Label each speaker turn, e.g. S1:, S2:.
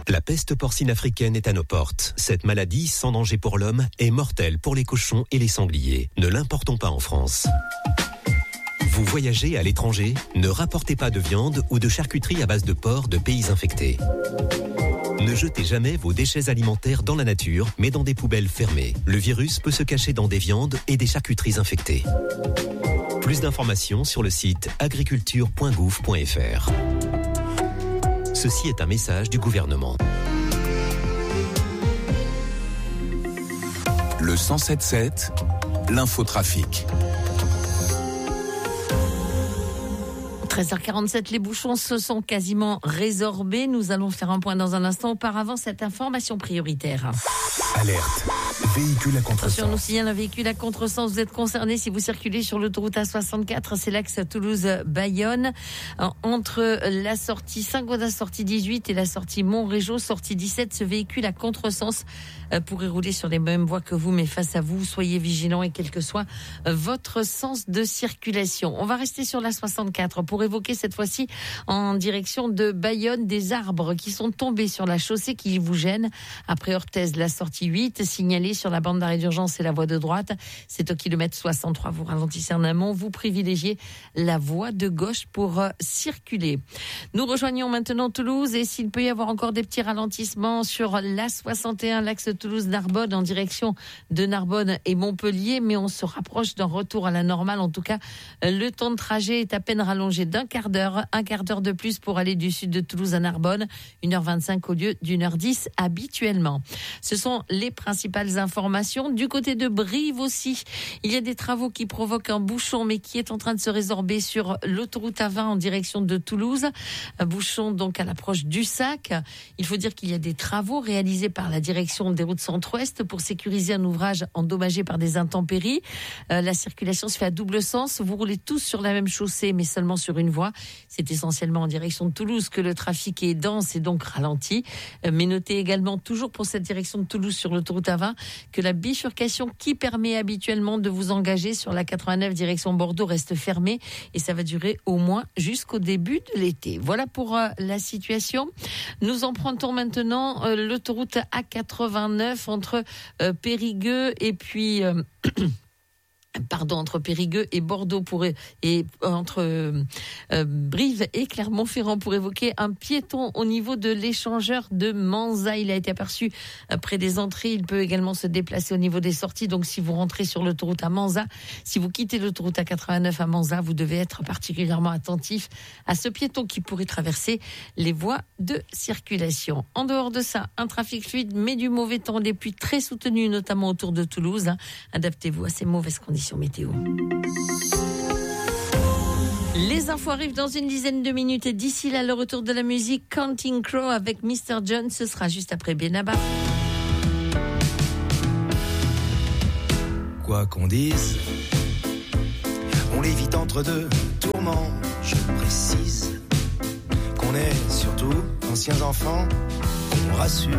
S1: La peste porcine africaine est à nos portes. Cette maladie, sans danger pour l'homme, est mortelle pour les cochons et les sangliers. Ne l'importons pas en France. Vous voyagez à l'étranger? Ne rapportez pas de viande ou de charcuterie à base de porc de pays infectés. Ne jetez jamais vos déchets alimentaires dans la nature, mais dans des poubelles fermées. Le virus peut se cacher dans des viandes et des charcuteries infectées. Plus d'informations sur le site agriculture.gouv.fr. Ceci est un message du gouvernement.
S2: Le 107.7, l'infotrafic.
S3: 13h47, les bouchons se sont quasiment résorbés. Nous allons faire un point dans un instant. Auparavant, cette information prioritaire.
S2: Alerte. Véhicule à contresens.
S3: Attention, on nous signale un véhicule à contresens. Vous êtes concerné si vous circulez sur l'autoroute A64. C'est l'axe Toulouse-Bayonne. Entre la sortie Saint-Gaudens, sortie 18 et la sortie Montrégeau, sortie 17. Ce véhicule à contresens pourrait rouler sur les mêmes voies que vous, mais face à vous, soyez vigilants et quel que soit votre sens de circulation. On va rester sur la 64 pour évoquer cette fois-ci en direction de Bayonne des arbres qui sont tombés sur la chaussée qui vous gênent. Après Orthez, la sortie 8, signalée sur la bande d'arrêt d'urgence et la voie de droite. C'est au kilomètre 63. Vous ralentissez en amont, vous privilégiez la voie de gauche pour circuler. Nous rejoignons maintenant Toulouse et s'il peut y avoir encore des petits ralentissements sur la 61, l'axe Toulouse-Narbonne en direction de Narbonne et Montpellier, mais on se rapproche d'un retour à la normale. En tout cas, le temps de trajet est à peine rallongé d'un quart d'heure, un quart d'heure de plus pour aller du sud de Toulouse à Narbonne, 1h25 au lieu d'1h10 habituellement. Ce sont les principales informations. Du côté de Brive aussi, il y a des travaux qui provoquent un bouchon, mais qui est en train de se résorber sur l'autoroute A20 en direction de Toulouse. Un bouchon donc à l'approche du Sac. Il faut dire qu'il y a des travaux réalisés par la direction des routes centre-ouest pour sécuriser un ouvrage endommagé par des intempéries. La circulation se fait à double sens. Vous roulez tous sur la même chaussée, mais seulement sur une voie. C'est essentiellement en direction de Toulouse que le trafic est dense et donc ralenti. Mais notez également, toujours pour cette direction de Toulouse sur l'autoroute A20, que la bifurcation qui permet habituellement de vous engager sur la 89 direction Bordeaux reste fermée et ça va durer au moins jusqu'au début de l'été. Voilà pour la situation. Nous empruntons maintenant l'autoroute A89 entre Périgueux et puis... entre Périgueux et Bordeaux et entre Brive et Clermont-Ferrand pour évoquer un piéton au niveau de l'échangeur de Manza. Il a été aperçu près des entrées. Il peut également se déplacer au niveau des sorties. Donc, si vous rentrez sur l'autoroute à Manza, si vous quittez l'autoroute à 89 à Manza, vous devez être particulièrement attentif à ce piéton qui pourrait traverser les voies de circulation. En dehors de ça, un trafic fluide, mais du mauvais temps, des pluies très soutenues, notamment autour de Toulouse. Adaptez-vous à ces mauvaises conditions météo. Les infos arrivent dans une dizaine de minutes et d'ici là, le retour de la musique Counting Crow avec Mr. John, ce sera juste après Benabar.
S4: Quoi qu'on dise, on l'évite entre deux tourments. Je précise qu'on est surtout anciens enfants, qu'on rassure